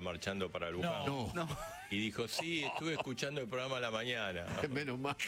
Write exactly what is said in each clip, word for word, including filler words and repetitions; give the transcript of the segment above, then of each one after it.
marchando para Luján. No, no. Y dijo, sí, estuve escuchando el programa a la mañana. Menos mal.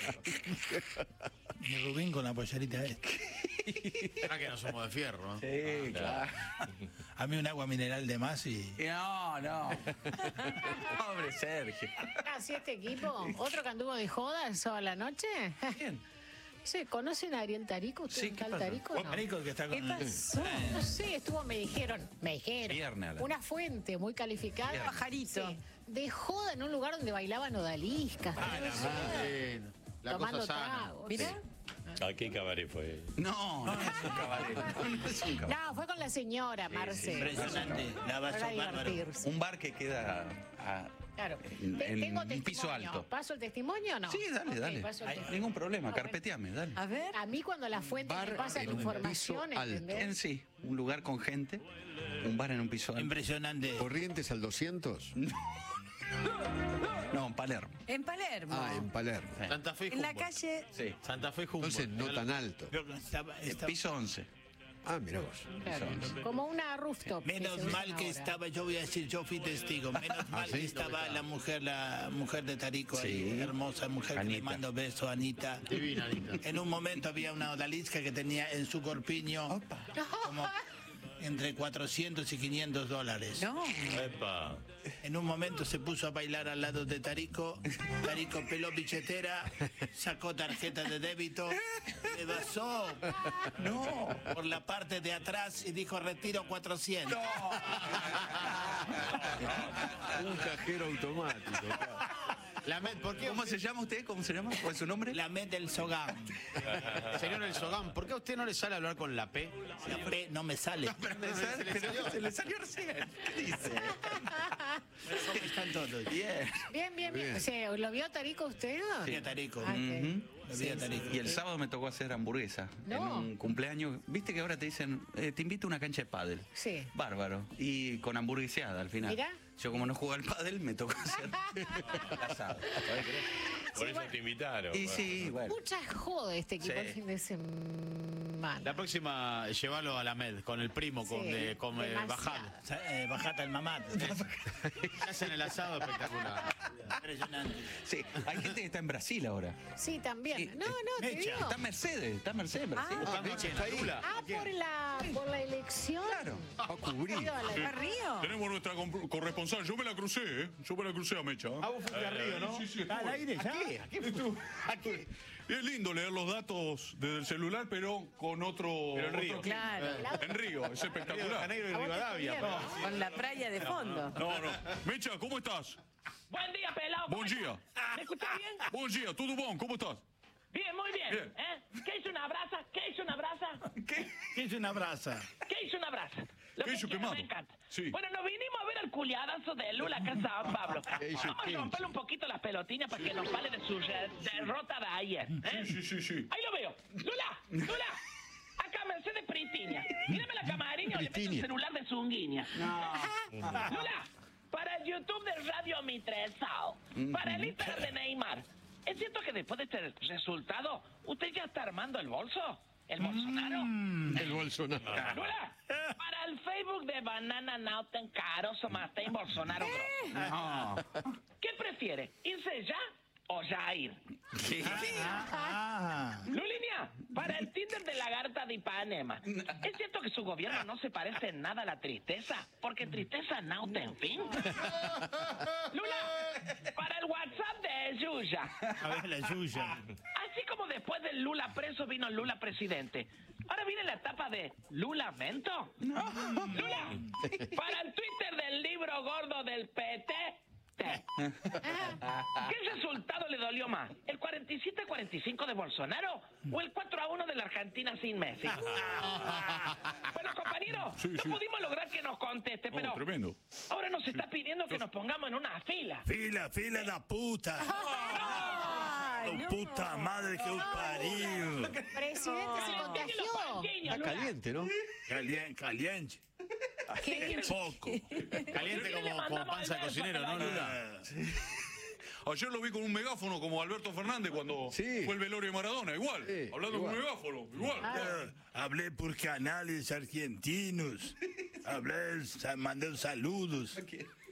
Y Rubín con la pollerita esta. Será que no somos de fierro, ¿no? Sí, claro. A mí un agua mineral de más y... No, no. Pobre Sergio. Así este equipo. Otro que anduvo de joda el sábado a la noche. Bien. Sí, ¿conocen a Ariel Tarico? ¿Usted Sí, un ¿qué tal pasó? Tarico? ¿Cuál No. Tarico que está con ¿Qué pasó? No sé, estuvo, me dijeron, me dijeron. Viernes a la- Una fuente muy calificada. Viernes. Pajarito. Sí, de joda en un lugar donde bailaban odaliscas. Ah, bueno. La tomando cosa sana. tragos. Mirá. ¿A qué cabaret fue? No, no es un cabaret. No es un cabaret. No, fue con la señora, Marce. Impresionante. La Para vaso bárbaro. divertirse. Un bar que queda a, Claro. en, Te- en Tengo un testimonio. piso alto. ¿Paso el testimonio o no? Sí, dale, Ok, dale. paso el Hay testimonio. ningún problema, Ah, bueno. carpeteame, dale. A ver. A mí cuando la fuente Bar me pasa en la un información, piso alto. ¿entendés? En sí, un lugar con gente, un bar en un piso alto. Impresionante. ¿Corrientes al doscientos? No, en Palermo. En Palermo. Ah, en Palermo. Santa Fe y En la Humboldt. calle. Sí. Santa Fe y Humboldt. Entonces no tan alto. Pero estaba- En estaba- piso once. Ah, mira vos. Claro, como una rooftop. que Menos se usa mal que ahora. estaba, yo voy a decir, yo fui testigo. Menos mal ¿sí? que estaba la mujer, la mujer de Tarico ahí, Sí. hermosa mujer que le Anita. mando besos, Anita. Divina, Anita. En un momento había una odalisca que tenía en su corpiño como entre cuatrocientos y quinientos dólares. No. Epa. En un momento se puso a bailar al lado de Tarico. Tarico peló billetera, sacó tarjeta de débito, le pasó no, por la parte de atrás y dijo retiro cuatrocientos. Un cajero automático. La Met, ¿por qué ¿Cómo usted- se llama usted? ¿Cómo se llama? ¿Cuál es su nombre? La Met del Sogam. Señor El Sogam, ¿por qué a usted no le sale hablar con la P? La P no me sale. Pero se le salió recién. ¿Qué dice? ¿Cómo están todos? Bien. Bien, bien, bien. Bien. O sea, ¿lo vio Tarico usted? Vi a Tarico. Ah, ok. Ujú. Lo vi a Tarico. Y el sábado me tocó hacer hamburguesa No. en un cumpleaños. Viste que ahora te dicen, eh, te invito a una cancha de pádel. Sí. Bárbaro. Y con hamburgueseada al final. Mirá. Yo como no juego al pádel, me tocó hacer el asado. Por eso bueno. te invitaron. Y sí, bueno. Mucha joda este equipo Sí. el fin de semana. La próxima, llévalo a la Med, con el primo, con, Sí, de, con eh, demasiado. Bajal. Eh, bajata el mamá. Hacen el asado espectacular. Impresionante. Sí, hay gente que está en Brasil ahora. Sí, también. Sí. No, no, te Mecha. digo. Está en Mercedes, está en Mercedes en Brasil. Buscando a quién, a Lula. Ah, por la, por la elección. Claro. Va a cubrir. ¿A Río? Tenemos nuestra comp- corresponsal. Yo me la crucé, ¿eh? Yo me la crucé a Mecha. ¿eh? Ah, vos fuiste a Río, ¿no? Sí, sí, ¿Está al estuve. aire ya? ¿Qué? ¿A qué estuvo? ¿A qué? Y es lindo leer los datos desde el celular, pero con otro. Pero en otro Río. clima. Claro. En Río, es Río de espectacular. Janeiro y ¿A vos te Rivadavia. conviene? No. Con la playa de fondo. No, no. Mecha, ¿cómo estás? Buen día, pelado. Buen día. ¿Me escuchas bien? Buen día, ¿todo bien? ¿Cómo estás? Bien, muy bien. Bien. ¿Eh? ¿Qué hizo una brasa? ¿Qué hizo una brasa? ¿Qué? ¿Qué es una brasa? ¿Qué hizo una brasa? Lo ¿Qué hizo quiero, quemado? Me encanta. Sí. Bueno, nos vinimos a ver el culiadazo de Lula acá en San Pablo. ¿Qué hizo Vamos a qué? romperle un poquito las pelotinas para que nos vale de su re- derrota de ayer. ¿eh? Sí, sí, sí, sí. Ahí lo veo. Lula, Lula. Acá Mercedes Pritiña. Mírame la camarina o le meto el Pritiña. celular de Zunguiña. Lula, para el YouTube de Radio Mitresao, para el Instagram de Neymar. ¿Es cierto que después de este resultado, usted ya está armando el bolso? ¿El Bolsonaro? El Bolsonaro. Lula, para el Facebook de Banana Nauten Caro Somatein Bolsonaro Bro. No. ¿Qué prefiere? ¿Irse ya o ya ir? Ah. Lulinia, para el Tinder de Lagarta de Ipanema. ¿Es cierto que su gobierno no se parece en nada a la tristeza? Porque tristeza no te en fin. Lula, para el WhatsApp de Yuya. A ver la suya. Así como después del Lula preso vino Lula presidente. Ahora viene la etapa de Lula Mento. Lula, para el Twitter del libro gordo del P T. ¿Qué resultado le dolió más? ¿El cuarenta y siete a cuarenta y cinco de Bolsonaro o el cuatro a uno de la Argentina sin Messi? Bueno, compañero, Sí, no sí. pudimos lograr que nos conteste, pero Oh, tremendo. ahora nos está pidiendo que nos pongamos en una fila. Fila, fila la puta. Ay, Oh, no. puta madre que un parió. Presidente se contagió. Está caliente, ¿no? Caliente, caliente. Poco. Caliente como, como panza de cocinero, ¿no, Lula? Ayer lo vi con un megáfono como Alberto Fernández cuando Sí. fue el velorio de Maradona, igual. Sí, hablando igual. con un megáfono, igual. Hablé por canales argentinos. Hablé, sa- mandé saludos.